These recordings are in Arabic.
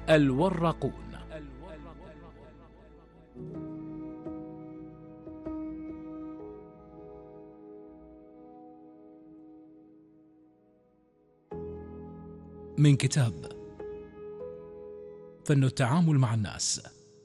الورقون. من كتاب فن التعامل مع الناس.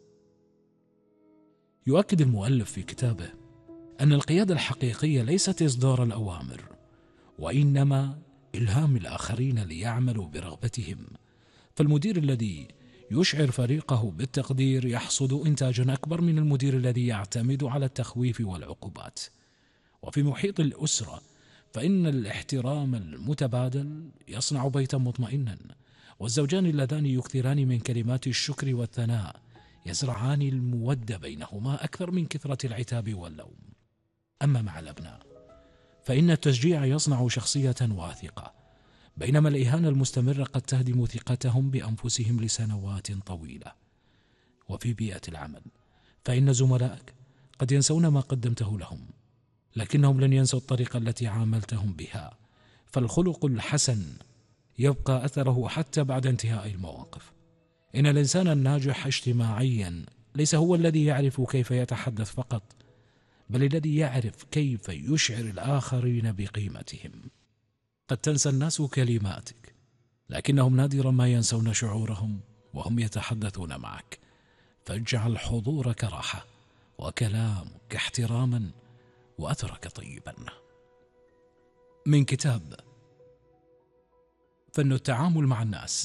يؤكد المؤلف في كتابه أن القيادة الحقيقية ليست إصدار الأوامر، وإنما إلهام الآخرين ليعملوا برغبتهم. فالمدير الذي يشعر فريقه بالتقدير يحصد إنتاجا أكبر من المدير الذي يعتمد على التخويف والعقوبات. وفي محيط الأسرة فإن الاحترام المتبادل يصنع بيتا مطمئنا، والزوجان اللذان يكثران من كلمات الشكر والثناء يزرعان المودة بينهما أكثر من كثرة العتاب واللوم. أما مع الأبناء فإن التشجيع يصنع شخصية واثقة، بينما الإهانة المستمرة قد تهدم ثقتهم بأنفسهم لسنوات طويلة. وفي بيئة العمل فإن زملائك قد ينسون ما قدمته لهم، لكنهم لن ينسوا الطريقة التي عاملتهم بها. فالخلق الحسن يبقى أثره حتى بعد انتهاء المواقف. إن الإنسان الناجح اجتماعيا ليس هو الذي يعرف كيف يتحدث فقط، بل الذي يعرف كيف يشعر الآخرين بقيمتهم. قد تنسى الناس كلماتك، لكنهم نادرا ما ينسون شعورهم وهم يتحدثون معك. فاجعل حضورك راحة وكلامك احتراما وأثرك طيبا. من كتاب فن التعامل مع الناس.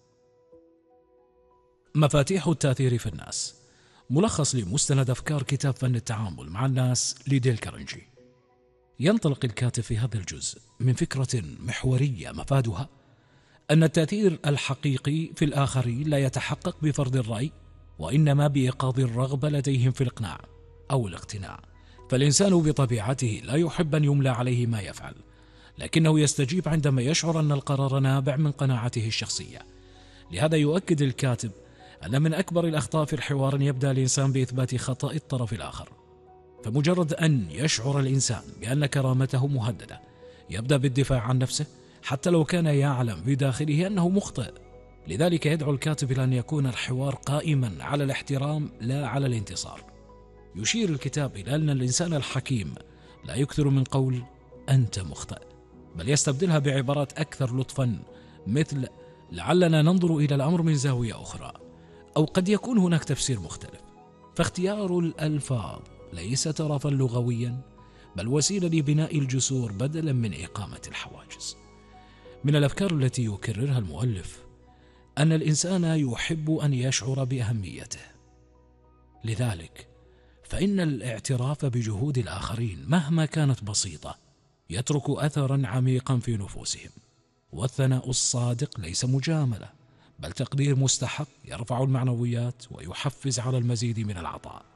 مفاتيح التأثير في الناس، ملخص لمستند أفكار كتاب فن التعامل مع الناس لديل كارنيجي. ينطلق الكاتب في هذا الجزء من فكرة محورية مفادها أن التأثير الحقيقي في الآخرين لا يتحقق بفرض الرأي، وإنما بإيقاظ الرغبة لديهم في الإقناع أو الاقتناع. فالإنسان بطبيعته لا يحب أن يملى عليه ما يفعل، لكنه يستجيب عندما يشعر أن القرار نابع من قناعته الشخصية. لهذا يؤكد الكاتب أن من أكبر الأخطاء في الحوار أن يبدأ الإنسان بإثبات خطأ الطرف الآخر. فمجرد أن يشعر الإنسان بأن كرامته مهددة يبدأ بالدفاع عن نفسه، حتى لو كان يعلم بداخله أنه مخطئ. لذلك يدعو الكاتب إلى أن يكون الحوار قائما على الاحترام لا على الانتصار. يشير الكتاب إلى أن الإنسان الحكيم لا يكثر من قول أنت مخطئ، بل يستبدلها بعبارات أكثر لطفا، مثل لعلنا ننظر إلى الأمر من زاوية أخرى، أو قد يكون هناك تفسير مختلف. فاختيار الألفاظ ليس طرفا لغويا، بل وسيلة لبناء الجسور بدلا من إقامة الحواجز. من الأفكار التي يكررها المؤلف أن الإنسان يحب أن يشعر بأهميته، لذلك فإن الاعتراف بجهود الآخرين مهما كانت بسيطة يترك أثرا عميقا في نفوسهم. والثناء الصادق ليس مجاملة، بل تقدير مستحق يرفع المعنويات ويحفز على المزيد من العطاء.